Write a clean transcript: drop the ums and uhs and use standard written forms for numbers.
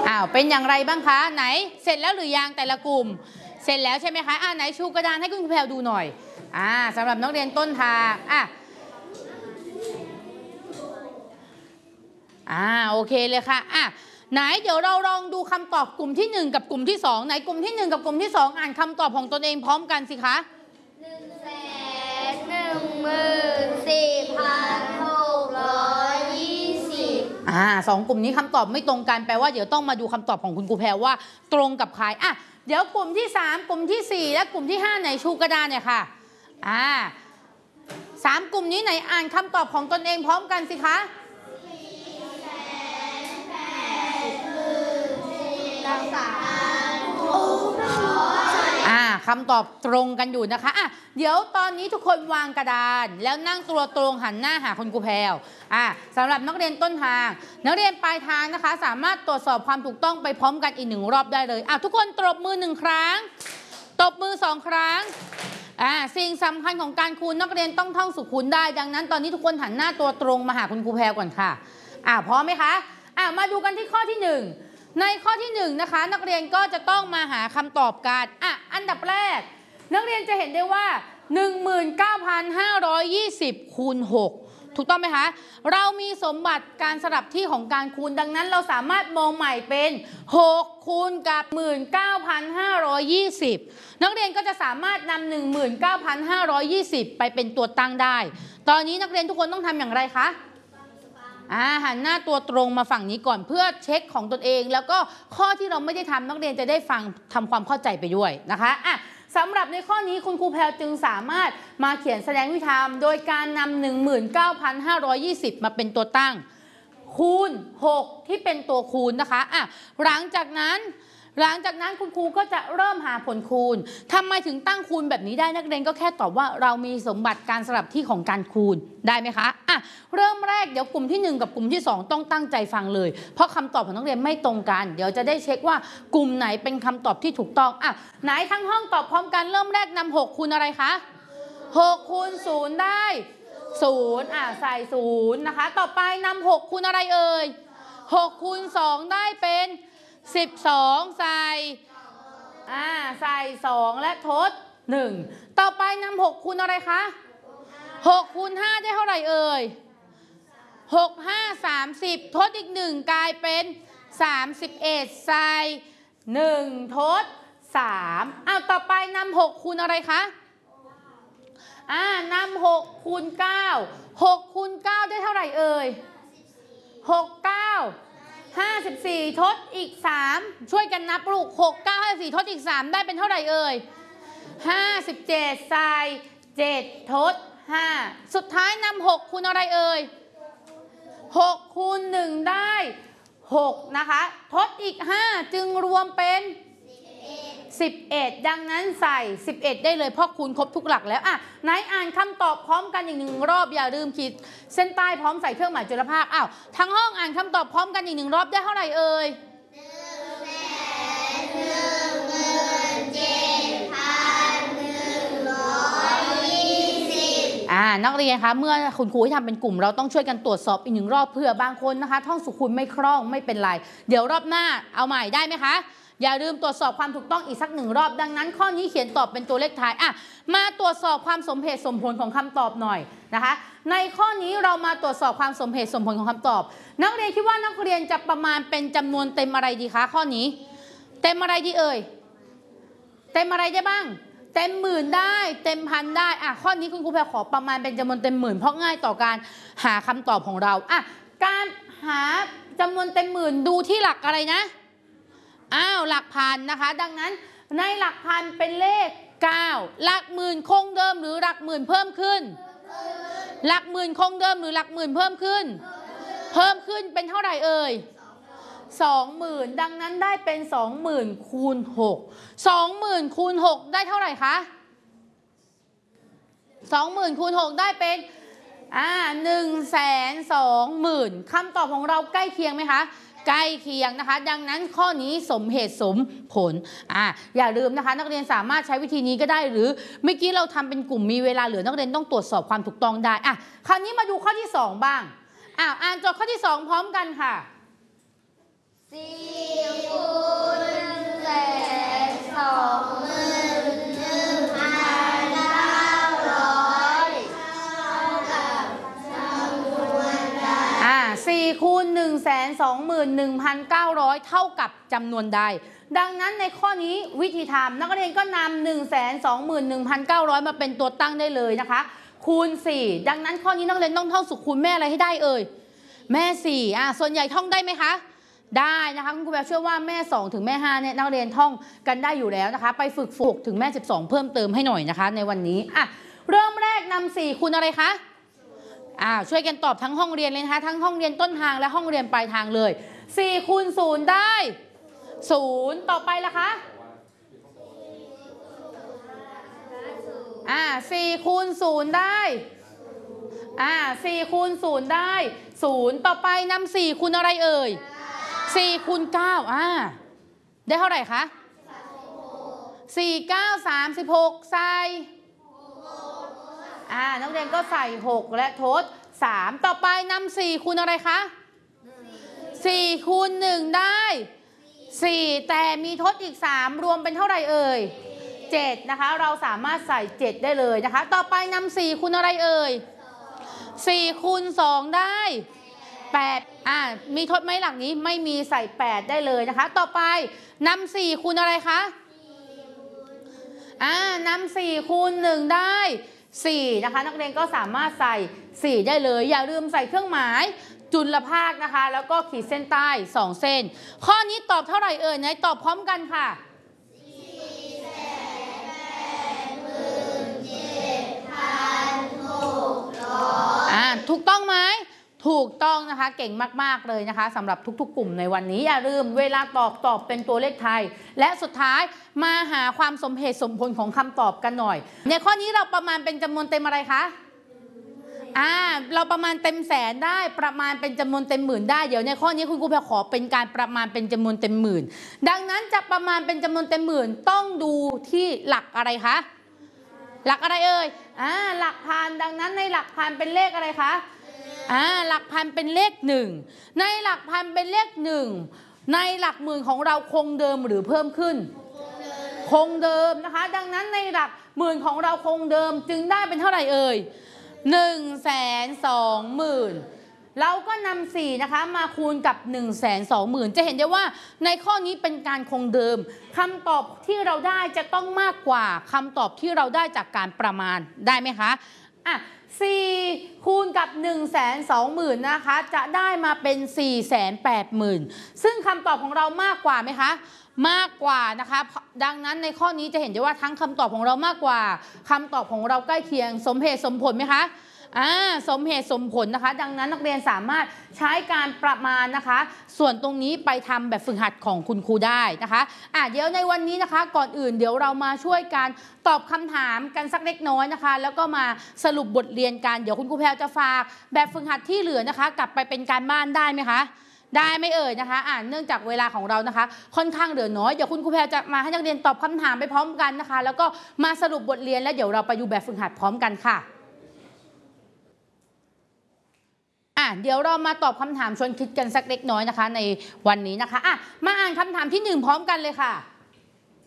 เป็นอย่างไรบ้างคะไหนเสร็จแล้วหรือยังแต่ละกลุ่มเสร็จแล้วใช่ไหมคะไหนชูกระดานให้คุณครูแพรวดูหน่อยสำหรับนักเรียนต้นทางโอเคเลยค่ะไหนเดี๋ยวเราลองดูคำตอบกลุ่มที่1กับกลุ่มที่2ไหนกลุ่มที่1กับกลุ่มที่2อ่านคำตอบของตนเองพร้อมกันสิคะ114,620 2กลุ่มนี้คำตอบไม่ตรงกันแปลว่าเดี๋ยวต้องมาดูคำตอบของคุณครูแพรว่าตรงกับใครเดี๋ยวกลุ่มที่3กลุ่มที่4และกลุ่มที่5ไหนชูกระดานเนี่ยค่ะ3กลุ่มนี้ไหนอ่านคำตอบของตนเองพร้อมกันสิคะคำตอบตรงกันอยู่นะคะเดี๋ยวตอนนี้ทุกคนวางกระดานแล้วนั่งตัวตรงหันหน้าหาคุณครูแพรวสำหรับนักเรียนต้นทางนักเรียนปลายทางนะคะสามารถตรวจสอบความถูกต้องไปพร้อมกันอีก1รอบได้เลยทุกคนตบมือ1ครั้งตบมือ2ครั้งสิ่งสำคัญของการคูณนักเรียนต้องท่องสุขคูณได้ดังนั้นตอนนี้ทุกคนหันหน้าตัวตรงมาหาคุณครูแพรวก่อนค่ะพร้อมไหมคะมาดูกันที่ข้อที่1ในข้อที่1นะคะนักเรียนก็จะต้องมาหาคำตอบกันอันดับแรกนักเรียนจะเห็นได้ว่า 19,520 คูณ 6ถูกต้องไหมคะเรามีสมบัติการสลับที่ของการคูณดังนั้นเราสามารถมองใหม่เป็น6คูณกับ 19,520 นักเรียนก็จะสามารถนำ 19,520 ไปเป็นตัวตั้งได้ตอนนี้นักเรียนทุกคนต้องทำอย่างไรคะหันหน้าตัวตรงมาฝั่งนี้ก่อนเพื่อเช็คของตนเองแล้วก็ข้อที่เราไม่ได้ทำนักเรียนจะได้ฟังทำความเข้าใจไปด้วยนะคะสำหรับในข้อนี้คุณครูแพรวจึงสามารถมาเขียนแสดงวิธีทำโดยการนำ 19,520 มาเป็นตัวตั้งคูณ6ที่เป็นตัวคูณนะคะหลังจากนั้นคุณครูก็จะเริ่มหาผลคูณทำไมถึงตั้งคูณแบบนี้ได้นักเรียนก็แค่ตอบว่าเรามีสมบัติการสลับที่ของการคูณได้ไหมคะเริ่มแรกเดี๋ยวกลุ่มที่1กับกลุ่มที่2ต้องตั้งใจฟังเลยเพราะคำตอบของนักเรียนไม่ตรงกันเดี๋ยวจะได้เช็คว่ากลุ่มไหนเป็นคำตอบที่ถูกต้องไหนทั้งห้องตอบพร้อมกันเริ่มแรกนำ6คูณอะไรคะ6คูณ0ได้0ใส่0นะคะต่อไปนำ6คูณอะไรเอ่ย6คูณ2ได้เป็น12ใส่2และทด1ต่อไปนำ6คูณอะไรคะ6คูณ5ได้เท่าไหร่เอ่ย6 5 30ทดอีก1กลายเป็น31ใส่1ทด3ต่อไปนำ6คูณอะไรคะนำ6คูณ9 6คูณ9ได้เท่าไหร่เอ่ย6 9 54ทดอีก3ช่วยกันนับลูก6 9 54ทดอีก3ได้เป็นเท่าไหร่เอ่ย57ใส่7ทด5สุดท้ายนำ6คูณอะไรเอ่ย6คูณ1ได้6นะคะทดอีก5จึงรวมเป็น11ดังนั้นใส่11ได้เลยเพราะคูณครบทุกหลักแล้วไหนอ่านคำตอบพร้อมกันอีก1รอบอย่าลืมขีดเส้นใต้พร้อมใส่เครื่องหมายจุลภาคทั้งห้องอ่านคำตอบพร้อมกันอีก1รอบได้เท่าไหร่เอ่ยนักเรียนคะเมื่อคุณครูให้ทำเป็นกลุ่มเราต้องช่วยกันตรวจสอบอีก1รอบเผื่อบางคนนะคะท่องสุขคุณไม่คล่องไม่เป็นไรเดี๋ยวรอบหน้าเอาใหม่ได้ไหมคะอย่าลืมตรวจสอบความถูกต้องอีกสัก1รอบดังนั้นข้อนี้เขียนตอบเป็นตัวเลขท้ายมาตรวจสอบความสมเหตุสมผลของคำตอบหน่อยนะคะในข้อนี้เรามาตรวจสอบความสมเหตุสมผลของคำตอบนักเรียนคิดว่านักเรียนจะประมาณเป็นจำนวนเต็มอะไรดีคะข้อนี้เต็มอะไรดีเอ่ยเต็มอะไรได้บ้างเต็มหมื่นได้เต็มพันได้ข้อนี้คุณครูแพรขอประมาณเป็นจำนวนเต็มหมื่นเพราะง่ายต่อการหาคำตอบของเราการหาจำนวนเต็มหมื่นดูที่หลักอะไรนะหลักพันนะคะดังนั้นในหลักพันเป็นเลข9หลักหมื่นคงเดิมหรือหลักหมื่นเพิ่มขึ้นหลักหมื่นคงเดิมหรือหลักหมื่นเพิ่มขึ้นเป็นเท่าไหร่เอ่ย20,000ดังนั้นได้เป็น20,000คูณ6 20,000คูณ6ได้เท่าไหร่คะ20,000คูณ6ได้เป็น120,000คำตอบของเราใกล้เคียงไหมคะใกล้เคียงนะคะดังนั้นข้อนี้สมเหตุสมผลอย่าลืมนะคะนักเรียนสามารถใช้วิธีนี้ก็ได้หรือเมื่อกี้เราทำเป็นกลุ่มมีเวลาเหลือนักเรียนต้องตรวจสอบความถูกต้องได้คราวนี้มาดูข้อที่2บ้างอ่านโจทย์ข้อที่2พร้อมกันค่ะ 4 คูณ 121,900 เท่ากับจำนวนใดดังนั้นในข้อนี้วิธีทำนักเรียนก็นำ 121,900 มาเป็นตัวตั้งได้เลยนะคะคูณ 4ดังนั้นข้อนี้นักเรียนต้องท่องสูตรคูณแม่อะไรให้ได้เอ่ยแม่4ส่วนใหญ่ท่องได้ไหมคะได้นะคะคุณครูแบบเชื่อว่าแม่2ถึงแม่5เนี่ยนักเรียนท่องกันได้อยู่แล้วนะคะไปฝึก6ถึงแม่12เพิ่มเติมให้หน่อยนะคะในวันนี้เริ่มแรกนำ4คูณอะไรคะช่วยกันตอบทั้งห้องเรียนเลยนะคะทั้งห้องเรียนต้นทางและห้องเรียนปลายทางเลย4คูณ0ได้0ต่อไปล่ะคะ4คูณ0ได้4คูณ0ได้0ต่อไปนำ4คูณอะไรเอ่ย4คูณ9ได้เท่าไหร่คะ4 9 36ใส่นักเรียนก็ใส่6และทด3ต่อไปนำ4คูณอะไรคะ4คูณ1ได้4แต่มีทดอีก3รวมเป็นเท่าไหร่เอ่ย7นะคะเราสามารถใส่7ได้เลยนะคะต่อไปนำ4คูณอะไรเอ่ย4คูณ2ได้8มีทดไหมหลักนี้ไม่มีใส่8ได้เลยนะคะต่อไปนำ4คูณอะไรคะนำ4คูณ1ได้4นะคะนักเรียนก็สามารถใส่4ได้เลยอย่าลืมใส่เครื่องหมายจุลภาคนะคะแล้วก็ขีดเส้นใต้2เส้นข้อนี้ตอบเท่าไหร่เอ่ยไหนตอบพร้อมกันค่ะถูกต้องไหมถูกต้องนะคะเก่งมากๆเลยนะคะสำหรับทุกๆกลุ่มในวันนี้อย่าลืมเวลาตอบเป็นตัวเลขไทยและสุดท้ายมาหาความสมเหตุสมผลของคำตอบกันหน่อยในข้อนี้เราประมาณเป็นจำนวนเต็มอะไรคะเราประมาณเต็มแสนได้ประมาณเป็นจำนวนเต็มหมื่นได้เดี๋ยวในข้อนี้คุณครูขอเป็นการประมาณเป็นจำนวนเต็มหมื่นดังนั้นจะประมาณเป็นจำนวนเต็มหมื่นต้องดูที่หลักอะไรคะหลักอะไรเอ่ยหลักพันดังนั้นในหลักพันเป็นเลขอะไรคะหลักพันเป็นเลข1ในหลักพันเป็นเลข1ในหลักหมื่นของเราคงเดิมหรือเพิ่มขึ้นคงเดิมนะคะดังนั้นในหลักหมื่นของเราคงเดิมจึงได้เป็นเท่าไหร่เอ่ย120,000เราก็นำ4นะคะมาคูณกับ120,000จะเห็นได้ว่าในข้อนี้เป็นการคงเดิมคำตอบที่เราได้จะต้องมากกว่าคำตอบที่เราได้จากการประมาณได้ไหมคะ4คูณกับ120,000นะคะจะได้มาเป็น480,000ซึ่งคำตอบของเรามากกว่าไหมคะมากกว่านะคะดังนั้นในข้อนี้จะเห็นได้ว่าทั้งคำตอบของเรามากกว่าคำตอบของเราใกล้เคียงสมเหตุสมผลไหมคะสมเหตุสมผลนะคะดังนั้นนักเรียนสามารถใช้การประมาณนะคะส่วนตรงนี้ไปทำแบบฝึกหัดของคุณครูได้นะคะเดี๋ยวในวันนี้นะคะก่อนอื่นเดี๋ยวเรามาช่วยกันตอบคำถามกันสักเล็กน้อยนะคะแล้วก็มาสรุปบทเรียนกันเดี๋ยวคุณครูแพรวจะฝากแบบฝึกหัดที่เหลือนะคะกลับไปเป็นการบ้านได้ไหมคะได้ไม่เอ่ยนะคะเนื่องจากเวลาของเรานะคะค่อนข้างเหลือน้อยเดี๋ยวคุณครูแพรจะมาให้นักเรียนตอบคำถามไปพร้อมกันนะคะแล้วก็มาสรุปบทเรียนแล้วเดี๋ยวเราไปดูแบบฝึกหัดพร้อมกันค่ะเดี๋ยวเรามาตอบคำถามชวนคิดกันสักเล็กน้อยนะคะในวันนี้นะคะมาอ่านคำถามที่1พร้อมกันเลยค่ะ